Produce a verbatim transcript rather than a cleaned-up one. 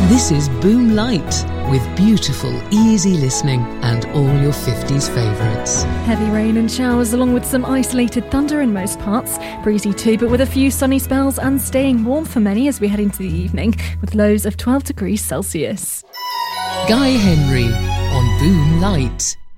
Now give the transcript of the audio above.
This is Boom Light, with beautiful, easy listening and all your fifties favourites. Heavy rain and showers along with some isolated thunder in most parts. Breezy too, but with a few sunny spells and staying warm for many as we head into the evening, with lows of twelve degrees Celsius. Guy Henry on Boom Light.